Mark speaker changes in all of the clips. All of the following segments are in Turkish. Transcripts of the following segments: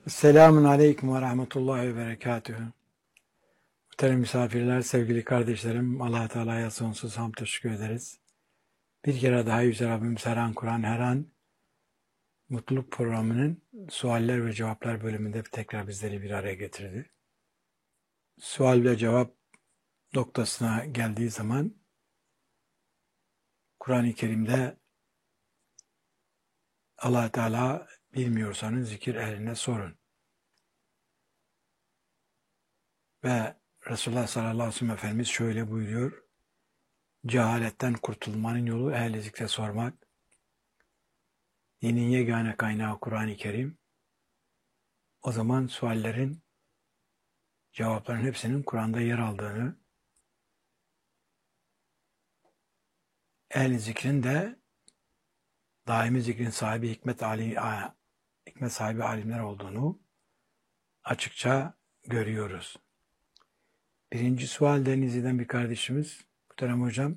Speaker 1: Selamun Aleyküm ve Rahmetullahi ve Berekatühü. Muhterem misafirler, sevgili kardeşlerim, Allah Teala'ya sonsuz hamd teşekkür ederiz. Bir kere daha Yüce Rabbimiz her an Kur'an, her an Mutluluk programının sualler ve cevaplar bölümünde tekrar bizleri bir araya getirdi. Sual ve cevap noktasına geldiği zaman Kur'an-ı Kerim'de Allah Teala bilmiyorsanız zikir ehline sorun. Ve Resulullah sallallahu aleyhi ve sellem Efendimiz şöyle buyuruyor. Cehaletten kurtulmanın yolu ehl-i zikre sormak. Dinin yegane kaynağı Kur'an-ı Kerim. O zaman suallerin, cevapların hepsinin Kur'an'da yer aldığını, ehl-i zikrin de daimi zikrin sahibi hikmet sahibi alimler olduğunu açıkça görüyoruz. Birinci sual Denizli'den bir kardeşimiz, muhterem hocam,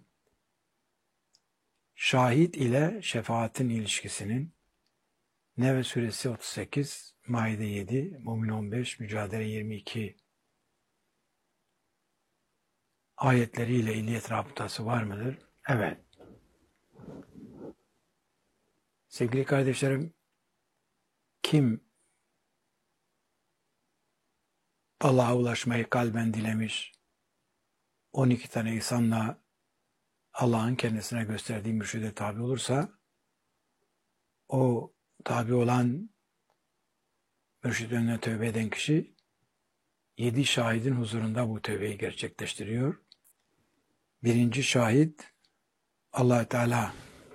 Speaker 1: şahit ile şefaatin ilişkisinin Nebe suresi 38, Maide 7, Mümin 15, Mücadele 22 ayetleriyle illiyet rabıtası var mıdır? Evet. Sevgili kardeşlerim, kim Allah'a ulaşmayı kalben dilemiş, 12 tane insanla Allah'ın kendisine gösterdiği mürşide tabi olursa, o tabi olan mürşid önüne tövbe eden kişi 7 şahidin huzurunda bu tövbeyi gerçekleştiriyor. Birinci şahit Allah Teala,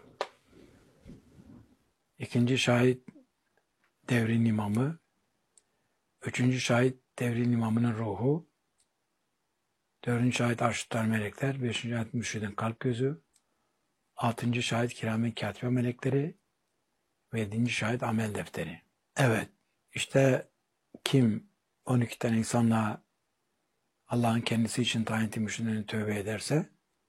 Speaker 1: ikinci şahit devrin imamı, üçüncü şahit devrin imamının ruhu, dördüncü şahit arş tutan melekler, beşinci şahit mürşidin kalp gözü, altıncı şahit kiramen katibe melekleri ve yedinci şahit amel defteri. Evet, işte kim 12 tane insanla Allah'ın kendisi için tayin ettiği mürşidine tövbe ederse,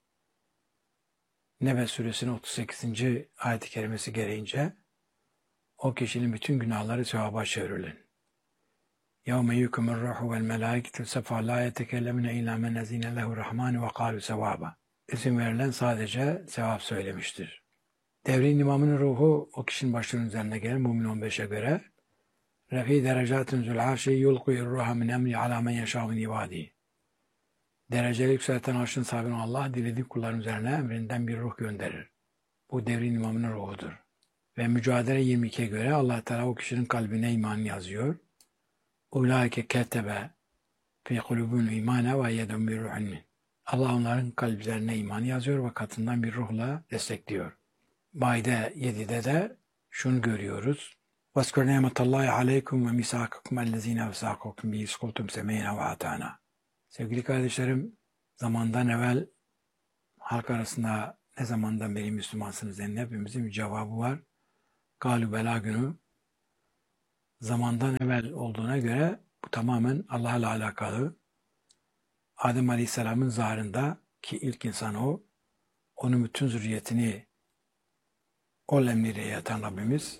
Speaker 1: Nebe suresinin 38. ayet-i kerimesi gereğince o kişinin bütün günahları sevaba çevrilir. يَوْمَ يُكُمُ الرُّحُ وَالْمَلَائِكَةُ سَفَّةً لَا يَتَكَلَّمُونَ إِلَّا مَنْ أَذِنَ لَهُ الرَّحْمَنُ وَقَالُوا سَوَابًا. İsim verilen sadece sevap söylemiştir. Devrin imamının ruhu o kişinin başının üzerine gelir. Mümin 15'e göre Refi derecatun zul arşi yulqiyur ruha min emri ala men yeşâ min ibâdihi. Dereceli yükselten arşın sahibi Allah dilediği kulların üzerine emrinden bir ruh gönderir. Bu devrin imamının ruhudur. Ve Mücadele 22'ye göre Allah Teala o kişinin kalbine iman yazıyor. Ulaike ketebe fi kulubun imane ve yedun bir ruhun min. Allah onların kalplerine iman yazıyor ve katından bir ruhla destekliyor. Maide 7'de de şunu görüyoruz. وَاسْكُرْ نِعْمَةَ اللّٰهِ عَلَيْكُمْ وَمِسَاكَكُمْ اَلَّذ۪ينَ وَسَاقُكُمْ بِهِ اسْقُلْتُمْ سَمَيْنَ وَاَتَانَا. Sevgili kardeşlerim, zamandan evvel halk arasında ne zamandan beri Müslümansınız denin hepimizin bir cevabı var. Galu bela günü. Zamandan evvel olduğuna göre bu tamamen Allah'la alakalı. Adem Aleyhisselam'ın zahrında ki ilk insan o, onun bütün zürriyetini o emriyle yaratan Rabbimiz,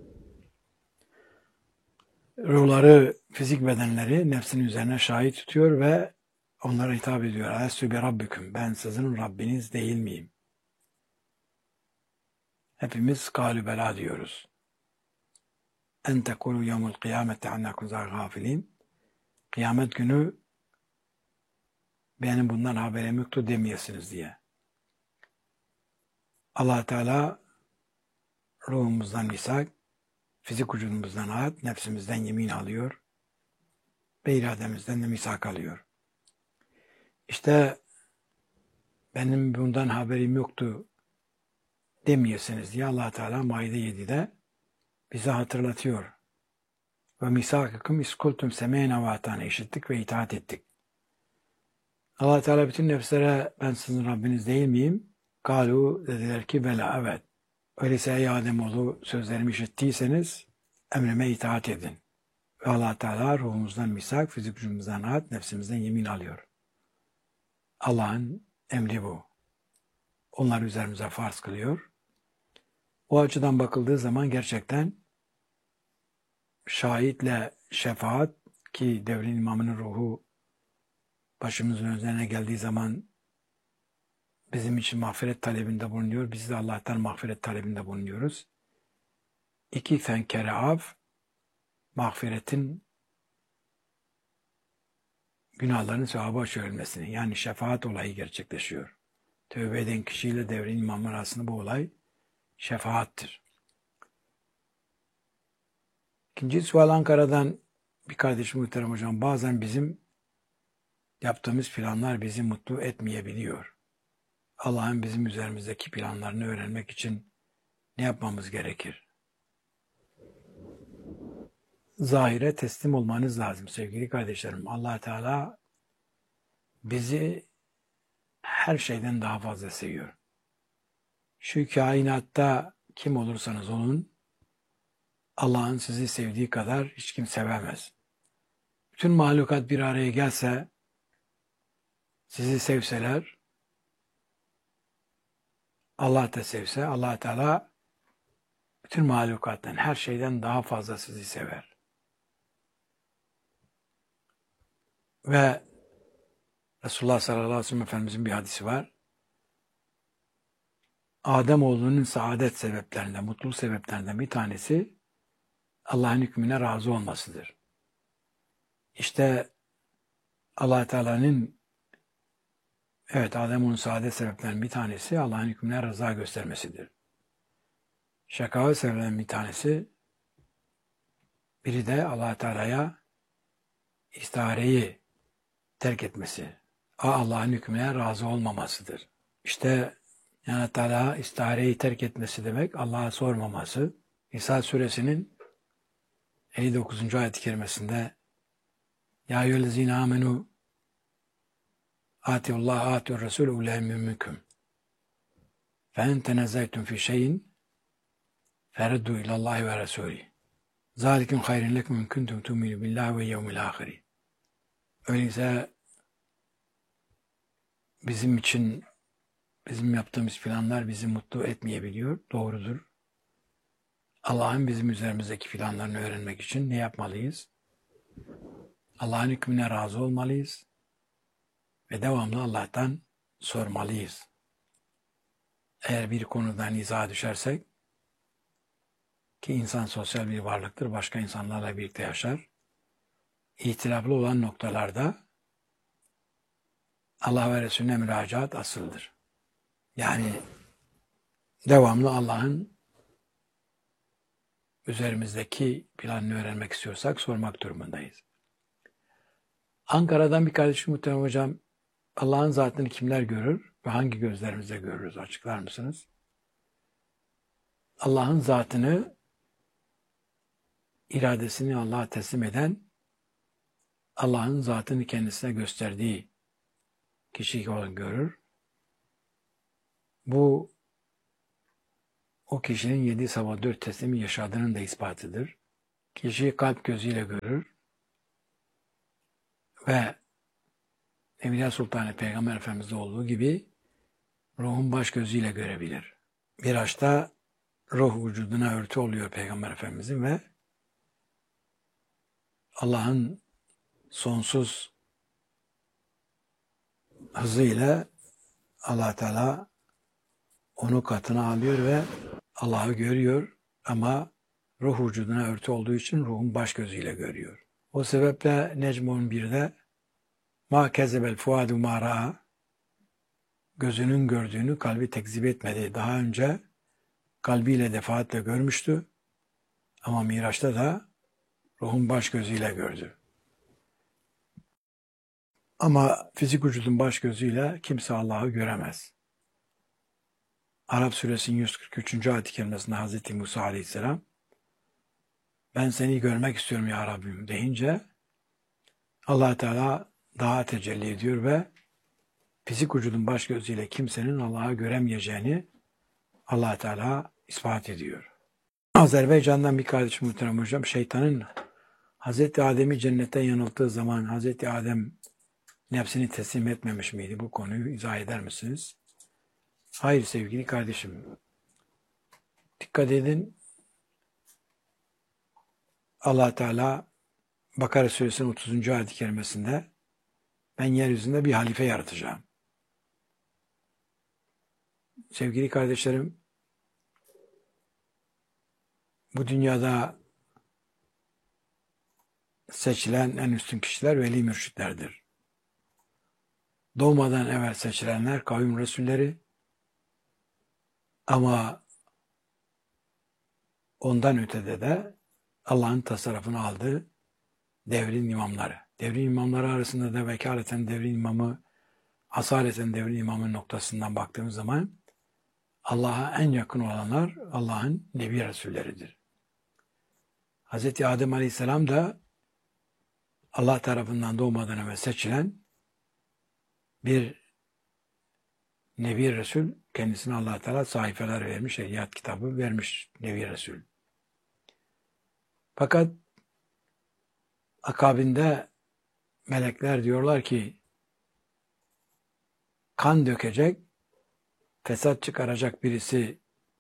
Speaker 1: ruhları, fizik bedenleri nefsinin üzerine şahit tutuyor ve onlara hitap ediyor. Alestü bi rabbiküm, ben sizin Rabbiniz değil miyim? Hepimiz galü bela diyoruz. En tekulu yevmul kıyamette annakum gafilin. Kıyamet günü benim bundan haberim yoktu demeyesiniz diye. Allah Teala ruhumuzdan misak, fizik vücudumuzdan ahd, nefsimizden yemin alıyor ve irademizden de misak alıyor. İşte benim bundan haberim yoktu demeyesiniz diye Allah Teala Maide 7'de bize hatırlatıyor. Ve misakakum iskultum semeyne ve atane, işittik ve itaat ettik. Allah Teala bütün nefslere ben sizin Rabbiniz değil miyim? Galu, dediler ki bela, evet. Öyleyse ey Ademoğlu sözlerimi işittiyseniz emrime itaat edin. Ve Allah Teala ruhumuzdan misak, fizik vücudumuzdan ahd, nefsimizden yemin alıyor. Allah'ın emri bu. Onlar üzerimize farz kılıyor. O açıdan bakıldığı zaman gerçekten şahitle şefaat ki devrin imamının ruhu başımızın üzerine geldiği zaman bizim için mağfiret talebinde bulunuyor. Biz de Allah'tan mağfiret talebinde bulunuyoruz. 2 fenkere af, mağfiretin günahların sevaba açılmasını, yani şefaat olayı gerçekleşiyor. Tövbe eden kişiyle devrin imamı arasında bu olay şefaattir. İkinci sual Ankara'dan bir kardeşim muhterem hocam. Bazen bizim yaptığımız planlar bizi mutlu etmeyebiliyor. Allah'ın bizim üzerimizdeki planlarını öğrenmek için ne yapmamız gerekir? Zahire teslim olmanız lazım sevgili kardeşlerim. Allah Teala bizi her şeyden daha fazla seviyor. Şu kainatta kim olursanız olun, Allah'ın sizi sevdiği kadar hiç kim sevemez. Bütün mahlukat bir araya gelse, sizi sevseler, Allah da sevse, Allah Teala bütün mahlukattan, her şeyden daha fazla sizi sever. Ve Resulullah sallallahu aleyhi ve sellem Efendimizin bir hadisi var. Ademoğlunun saadet sebeplerinden, mutluluk sebeplerinden bir tanesi Allah'ın hükmüne razı olmasıdır. İşte Allah Teala'nın Ademoğlunun saadet sebeplerinden bir tanesi Allah'ın hükmüne rıza göstermesidir. Şakavet sebeplerinden bir tanesi, biri de Allah Teala'ya istihareyi terk etmesi, Allah'ın hükmüne razı olmamasıdır. İşte yani Teala istihareyi terk etmesi demek, Allah'a sormaması. İsa suresinin 59. ayet-i kerimesinde Ya eyyühellezine amenu atiullah atiur resul ulem minkum fe en tenezzaytum fi şeyin fereddu ilallahi ve resulih zalikum hayrun lekum in kuntum tu'minu billahi ve yevmil ahir. Öyleyse bizim için bizim yaptığımız planlar bizi mutlu etmeyebiliyor. Doğrudur. Allah'ın bizim üzerimizdeki planlarını öğrenmek için ne yapmalıyız? Allah'ın hükmüne razı olmalıyız ve devamlı Allah'tan sormalıyız. Eğer bir konudan izaha düşersek, ki insan sosyal bir varlıktır, başka insanlarla birlikte yaşar, ihtilaflı olan noktalarda Allah ve Resulüne müracaat asıldır. Yani devamlı Allah'ın üzerimizdeki planını öğrenmek istiyorsak sormak durumundayız. Ankara'dan bir kardeşim muhterem hocam, Allah'ın zatını kimler görür ve hangi gözlerimizle görürüz? Açıklar mısınız? Allah'ın zatını, iradesini Allah'a teslim eden, Allah'ın zatını kendisine gösterdiği kişi görür. Bu o kişinin 7 sabah 4 teslimi yaşadığının da ispatıdır. Kişi kalp gözüyle görür ve Evliya Sultanı Peygamber Efendimiz'de olduğu gibi ruhun baş gözüyle görebilir. Miraç'ta ruh vücuduna örtü oluyor Peygamber Efendimiz'in ve Allah'ın sonsuz hızıyla Allah Teala onu katına alıyor ve Allah'ı görüyor ama ruh vücuduna örtü olduğu için ruhun baş gözüyle görüyor. O sebeple Necm 11'de Ma kezebel fuadu ma ra'a, gözünün gördüğünü kalbi tekzip etmedi. Daha önce kalbiyle defaatle görmüştü ama Miraç'ta da ruhun baş gözüyle gördü. Ama fizik vücudun baş gözüyle kimse Allah'ı göremez. Arap suresinin 143. ayet-i kerimesinde Hz. Musa aleyhisselam ben seni görmek istiyorum ya Rabbim deyince Allah Teala daha tecelli ediyor ve fizik vücudun baş gözüyle kimsenin Allah'ı göremeyeceğini Allah Teala ispat ediyor. Azerbaycan'dan bir kardeşim muhterem hocam, şeytanın Hz. Adem'i cennetten yanılttığı zaman Hz. Adem nefsini teslim etmemiş miydi? Bu konuyu izah eder misiniz? Hayır sevgili kardeşim. Dikkat edin. Allah Teala Bakara Suresinin 30. ayet-i kerimesinde ben yeryüzünde bir halife yaratacağım. Sevgili kardeşlerim, bu dünyada seçilen en üstün kişiler veli mürşitlerdir. Doğmadan evvel seçilenler kavim resulleri, ama ondan ötede de Allah'ın tasarrufunu aldığı devrin imamları. Devrin imamları arasında da vekaleten devrin imamı, asaleten devrin imamı noktasından baktığımız zaman Allah'a en yakın olanlar Allah'ın Nebi Resulleridir. Hz. Adem Aleyhisselam da Allah tarafından doğmadan evvel seçilen bir Nebi Resul, kendisine Allah Teala sayfeler vermiş, şeriat kitabı vermiş Nebi Resul. Fakat akabinde melekler diyorlar ki kan dökecek, fesat çıkaracak birisi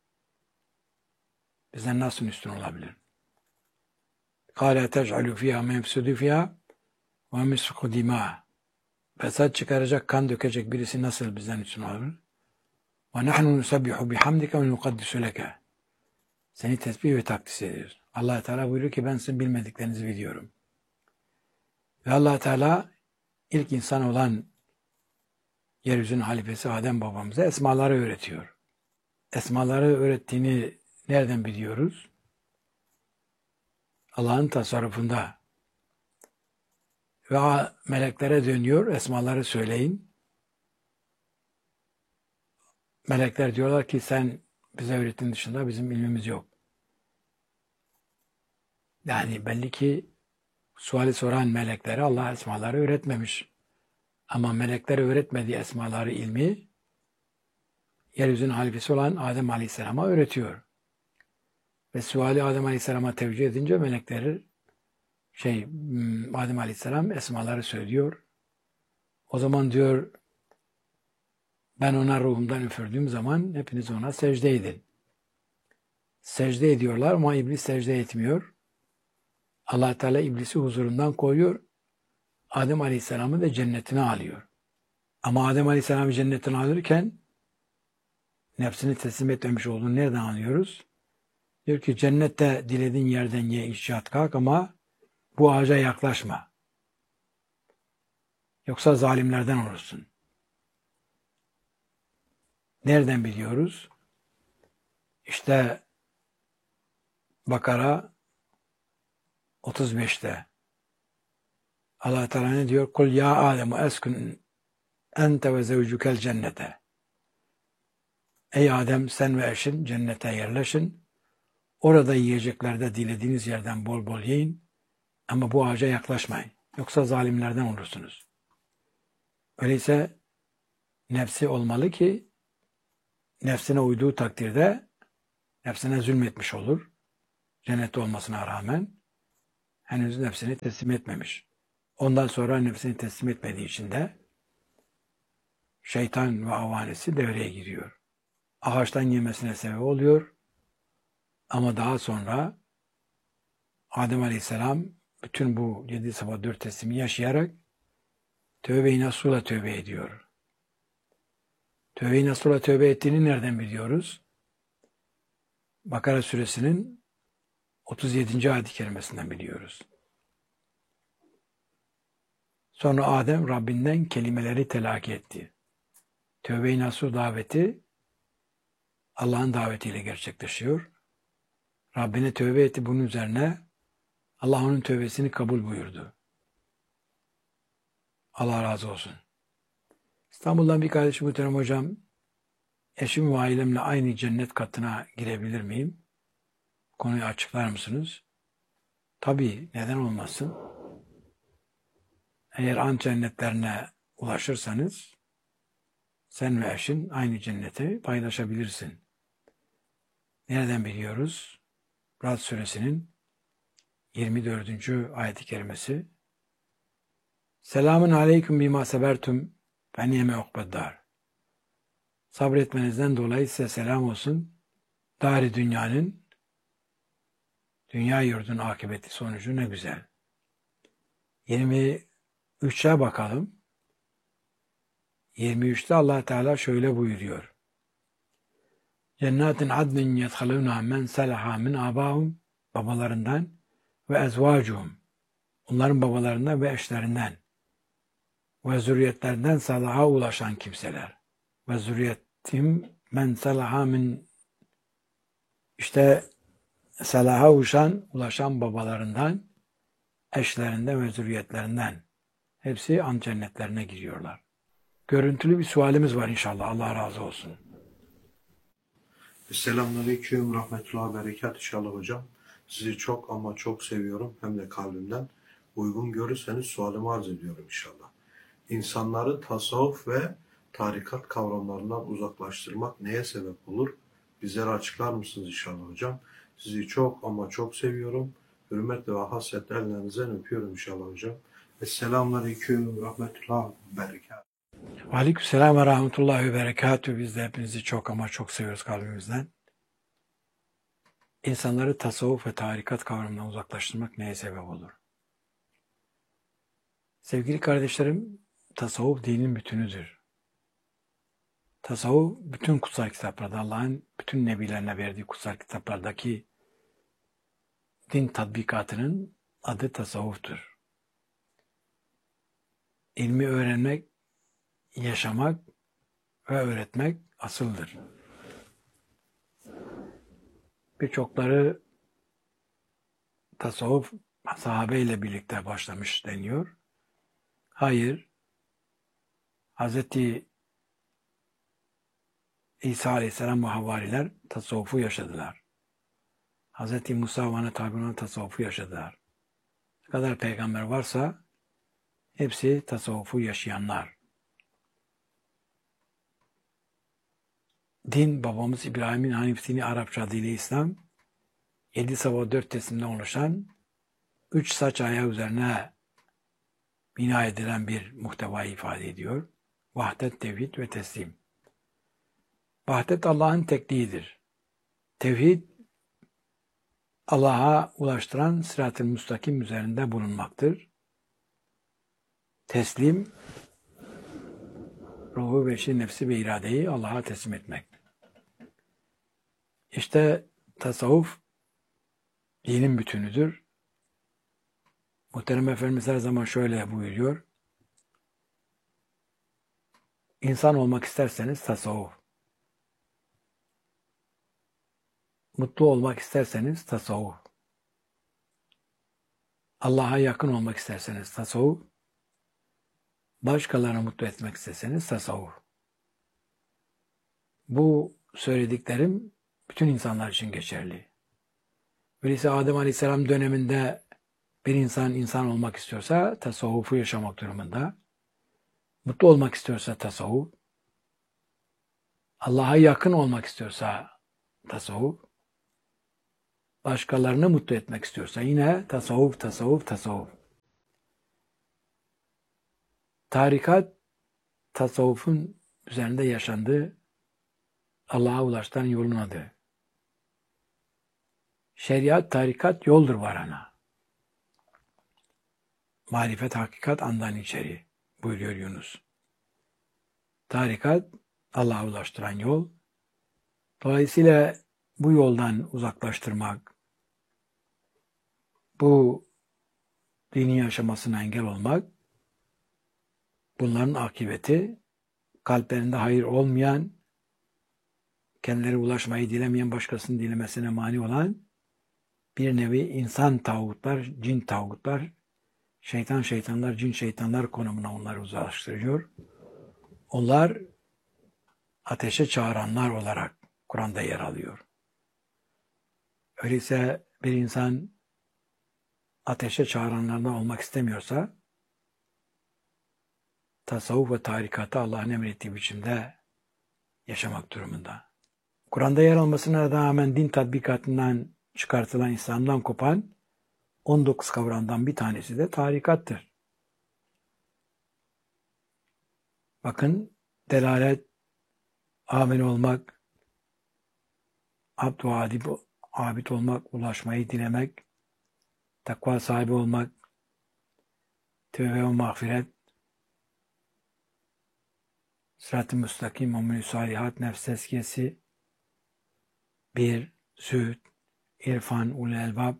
Speaker 1: bizden nasıl üstün olabilir? قَالَ تَجْعَلُ فِيهَا مَيْفْسُدُ فِيهَا وَمِسْفُقُ دِمَاءَ Fesat çıkaracak, kan dökecek birisi nasıl bizden üstün olabilir? وَنَحْنُ نُسَبِّحُ بِحَمْدِكَ وَنُقَدِّسُ لَكَ Seni tesbih ve takdis ediyoruz. Allah Teala buyuruyor ki ben sizin bilmediklerinizi biliyorum. Ve Allah Teala ilk insan olan yeryüzünün halifesi Adem babamıza esmaları öğretiyor. Esmaları öğrettiğini nereden biliyoruz? Allah'ın tasarrufunda. Ve meleklere dönüyor, esmaları söyleyin. Melekler diyorlar ki sen bize öğrettiğin dışında bizim ilmimiz yok. Yani belli ki suali soran meleklere Allah esmaları öğretmemiş. Ama meleklere öğretmediği esmaları, ilmi yeryüzünün halifesi olan Adem Aleyhisselam'a öğretiyor. Ve suali Adem Aleyhisselam'a tevcih edince melekleri Adem Aleyhisselam esmaları söylüyor. O zaman diyor ben ona ruhumdan üfürdüğüm zaman hepiniz ona secde edin. Secde ediyorlar ama iblis secde etmiyor. Allah Teala iblisi huzurundan koyuyor. Adem Aleyhisselam'ı da cennetine alıyor. Ama Adem Aleyhisselam'ı cennetine alırken nefsini teslim etmemiş olduğunu nereden anlıyoruz? Diyor ki cennette dilediğin yerden ye, iç, yat, kalk ama bu ağaca yaklaşma. Yoksa zalimlerden olursun. Nereden biliyoruz? İşte Bakara 35'te Allah Teala ne diyor? Kul ya Adem eskun ente ve zevcukel cennete. Ey Adem sen ve eşin cennete yerleşin. Orada yiyeceklerde dilediğiniz yerden bol bol yiyin. Ama bu ağaca yaklaşmayın. Yoksa zalimlerden olursunuz. Öyleyse nefsi olmalı ki nefsine uyduğu takdirde nefsine zulmetmiş olur. Cennette olmasına rağmen henüz nefsini teslim etmemiş. Ondan sonra nefsini teslim etmediği için de şeytan ve avanesi devreye giriyor. Ağaçtan yemesine sebep oluyor. Ama daha sonra Adem Aleyhisselam bütün bu 7 sabah 4 teslimi yaşayarak tövbe-i nasuhla tövbe ediyor. Tövbe-i nasuhla tövbe ettiğini nereden biliyoruz? Bakara suresinin 37. ayet-i kerimesinden biliyoruz. Sonra Adem Rabbinden kelimeleri telakki etti. Tövbe-i nasuh daveti Allah'ın davetiyle gerçekleşiyor. Rabbine tövbe etti, bunun üzerine Allah onun tövbesini kabul buyurdu. Allah razı olsun. İstanbul'dan bir kardeşim muhterem hocam, eşim ve ailemle aynı cennet katına girebilir miyim? Konuyu açıklar mısınız? Tabii, neden olmasın? Eğer an cennetlerine ulaşırsanız sen ve eşin aynı cenneti paylaşabilirsin. Nereden biliyoruz? Rad suresinin 24. ayet-i kerimesi. Selamun aleyküm bima sebertum feniyeme ukbeddar. Sabretmenizden dolayı size selam olsun. Dari dünyanın, dünya yurdun akıbeti sonucu ne güzel. 23'e bakalım. 23'te Allah Teala şöyle buyuruyor. Cennetin adnin yedhalûnâ men salaha min âbâhum, babalarından, ve ezvâcuhum, onların babalarından ve eşlerinden, ve zürriyetlerinden salaha ulaşan kimseler. Ve zürriyetim men salaha min, işte salaha ulaşan babalarından, eşlerinden ve zürriyetlerinden. Hepsi an cennetlerine giriyorlar. Görüntülü bir sualimiz var inşallah. Allah razı olsun.
Speaker 2: Selamünaleyküm, rahmetullah, berekat inşallah hocam. Sizi çok ama çok seviyorum, hem de kalbimden. Uygun görürseniz sualımı arz ediyorum inşallah. İnsanları tasavvuf ve tarikat kavramlarından uzaklaştırmak neye sebep olur? Bizlere açıklar mısınız inşallah hocam? Sizi çok ama çok seviyorum. Hürmetle ve hasretle ellerinizden öpüyorum inşallah hocam. Selamünaleyküm, rahmetullah, berekat.
Speaker 1: Aleykümselam ve rahmetullahi ve berekatühü. Biz de hepinizi çok ama çok seviyoruz kalbimizden. İnsanları tasavvuf ve tarikat kavramından uzaklaştırmak neye sebep olur? Sevgili kardeşlerim, tasavvuf dinin bütünüdür. Tasavvuf bütün kutsal kitaplarda, Allah'ın bütün nebilerine verdiği kutsal kitaplardaki din tatbikatının adı tasavvuftur. İlmi öğrenmek, yaşamak ve öğretmek asıldır. Birçokları tasavvuf sahabe ile birlikte başlamış deniyor. Hayır, Hz. İsa Aleyhisselam ve havariler tasavvufu yaşadılar. Hz. Musa ve tabi olan tasavvufu yaşadılar. Ne kadar peygamber varsa hepsi tasavvufu yaşayanlar. Din, babamız İbrahim'in Hanif dini, Arapça adıyla İslam, 7 sabah 4 tesimden oluşan 3 saç ayağı üzerine bina edilen bir muhtevayı ifade ediyor. Vahdet, tevhid ve teslim. Vahdet Allah'ın tekliğidir. Tevhid, Allah'a ulaştıran sırat-ı müstakim üzerinde bulunmaktır. Teslim, ruhu, beşi, nefsi ve iradeyi Allah'a teslim etmek. İşte tasavvuf dinin bütünüdür. Muhterem Efendimiz her zaman şöyle buyuruyor. İnsan olmak isterseniz tasavvuf. Mutlu olmak isterseniz tasavvuf. Allah'a yakın olmak isterseniz tasavvuf. Başkalarını mutlu etmek isterseniz tasavvuf. Bu söylediklerim bütün insanlar için geçerli. Öyleyse Adem Aleyhisselam döneminde bir insan olmak istiyorsa tasavvufu yaşamak durumunda. Mutlu olmak istiyorsa tasavvuf. Allah'a yakın olmak istiyorsa tasavvuf. Başkalarını mutlu etmek istiyorsa yine tasavvuf. Tarikat, tasavvufun üzerinde yaşandığı Allah'a ulaştıran yolun adı. Şeriat, tarikat yoldur varana. Marifet, hakikat andan içeri buyuruyor Yunus. Tarikat, Allah'a ulaştıran yol. Dolayısıyla bu yoldan uzaklaştırmak, bu dini yaşamasına engel olmak, bunların akıbeti kalplerinde hayır olmayan, kendileri ulaşmayı dilemeyen, başkasının dilemesine mani olan bir nevi insan tağutlar, cin tağutlar, şeytanlar, cin şeytanlar konumuna onları uzaklaştırıyor. Onlar ateşe çağıranlar olarak Kur'an'da yer alıyor. Öyleyse bir insan ateşe çağıranlardan olmak istemiyorsa tasavvuf ve tarikatı Allah'ın emrettiği biçimde yaşamak durumunda. Kur'an'da yer almasına rağmen din tatbikatından çıkartılan, İslam'dan kopan 19 kavramdan bir tanesi de tarikattır. Bakın, delalet, amin olmak, abd ve abid olmak, ulaşmayı dilemek, takva sahibi olmak, tevbe ve mağfiret, sırat-ı müstakim, amel-i salihat, nefs tezkiyesi, bir, zühd, irfan, ulul elbab,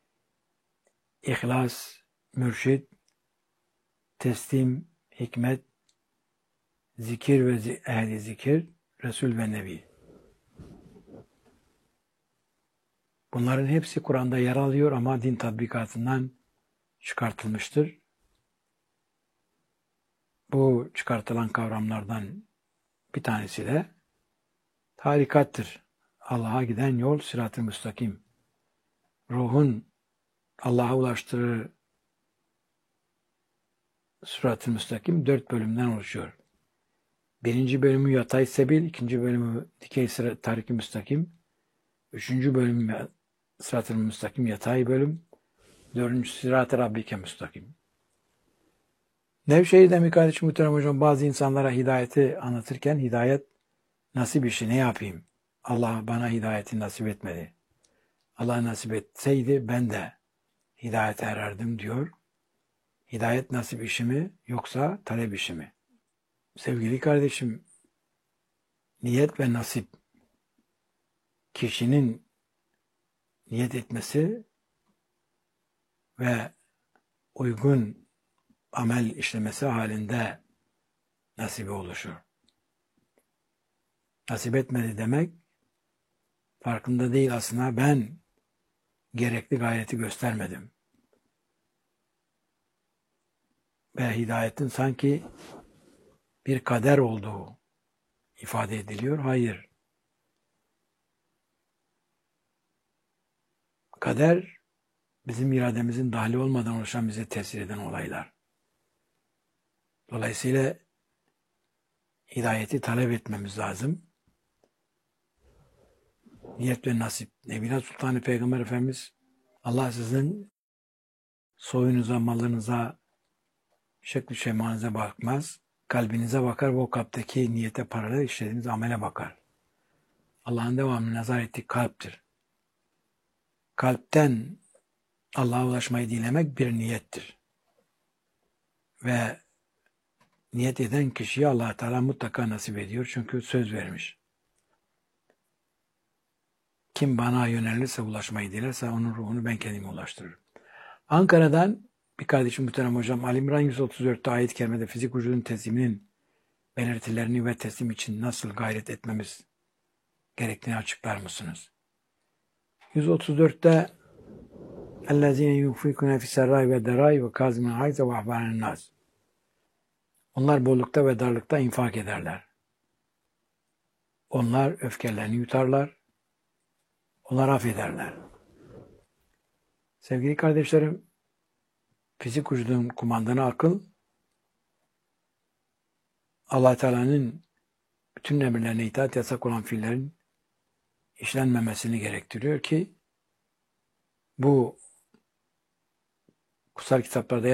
Speaker 1: ihlas, mürşid, teslim, hikmet, zikir ve ehli zikir, Resul ve Nebi. Bunların hepsi Kur'an'da yer alıyor ama din tatbikatından çıkartılmıştır. Bu çıkartılan kavramlardan bir tanesi de tarikattır. Allah'a giden yol sırat-ı müstakim. Ruhun Allah'a ulaştığı sırat-ı müstakim 4 bölümden oluşuyor. Birinci bölümü yatay sebil, ikinci bölümü dikey tarik-i müstakim, üçüncü bölümü sırat-ı müstakim yatay bölüm, dördüncüsü sırat-ı rabbike müstakim. Nevşehir'de mi kardeşim muhterem hocam, bazı insanlara hidayeti anlatırken hidayet nasip işi, ne yapayım? Allah bana hidayeti nasip etmedi. Allah nasip etseydi ben de hidayete ererdim diyor. Hidayet nasip işi mi yoksa talep işi mi? Sevgili kardeşim, niyet ve nasip, kişinin niyet etmesi ve uygun amel işlemesi halinde nasibi oluşur. Nasip etmedi demek, farkında değil aslında, ben gerekli gayreti göstermedim. Ve hidayetin sanki bir kader olduğu ifade ediliyor. Hayır. Kader, bizim irademizin dahili olmadan oluşan, bize tesir eden olaylar. Dolayısıyla hidayeti talep etmemiz lazım. Niyet ve nasip. Nebine Sultanı Peygamber Efendimiz, Allah sizin soyunuza, malınıza, şekli şemanıza bakmaz. Kalbinize bakar ve o kalpteki niyete paralel işlediğiniz amele bakar. Allah'ın devamlı nazar ettiği kalptir. Kalpten Allah'a ulaşmayı dilemek bir niyettir. Ve niyet eden kişiye Allah Teala mutlaka nasip ediyor. Çünkü söz vermiş. Kim bana yönelirse, ulaşmayı dilerse onun ruhunu ben kendime ulaştırırım. Ankara'dan bir kardeşim muhterem hocam, Ali İmran 134'te ayet-i kerimede fizik vücudun tesliminin belirtilerini ve teslim için nasıl gayret etmemiz gerektiğini açıklar mısınız? 134'te اَلَّذ۪ينَ يُنْفِقُونَ فِي السَّرَّاءِ وَالضَّرَّاءِ وَكَاظِمِينَ الْغَيْظَ وَيَعْفُونَ عَنِ النَّاسِ. Onlar bollukta ve darlıkta infak ederler. Onlar öfkelerini yutarlar. Onlar affederler. Sevgili kardeşlerim, fizik vücudun kumandanı akıl, Allah Teala'nın bütün emirlerine itaat, yasak olan fiillerin işlenmemesini gerektiriyor ki bu kutsal kitaplarda